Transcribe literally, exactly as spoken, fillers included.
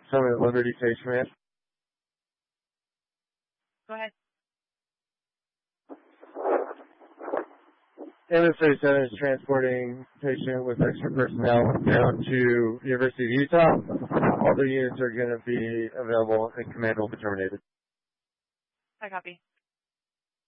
Summit Liberty Stage Command. Go ahead. Ambulance thirty-seven is transporting patient with extra personnel down to University of Utah. All the units are going to be available and command will be terminated. I copy.